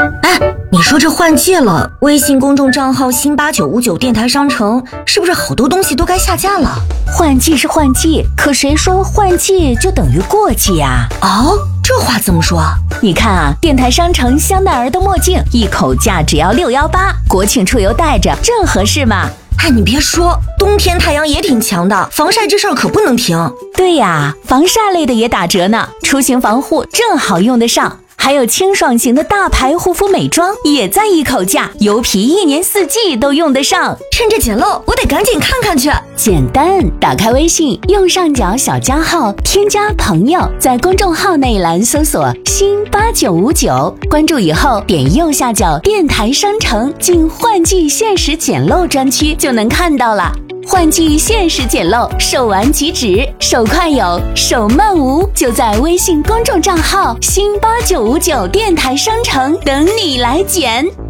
哎，你说这换季了，微信公众账号新8959电台商城是不是好多东西都该下架了？ 换季是换季，可谁说换季就等于过季呀？ 哦，这话怎么说？ 你看啊，电台商城香奈儿的墨镜一口价只要618，国庆出游戴着正合适嘛。 哎，你别说，冬天太阳也挺强的，防晒这事儿可不能停。 对呀，防晒类的也打折呢，出行防护正好用得上。还有清爽型的大牌护肤美妆也在一口价，油皮1年4季都用得上。 趁着捡漏，我得赶紧看看去。 简单，打开微信，右上角小加号，添加朋友，在公众号内栏搜索新8959，关注以后点右下角电台商城，进换季限时捡漏专区就能看到了。换季限时捡漏，手完即止，手快有，手慢无，就在微信公众账号新8959电台商城等你来捡。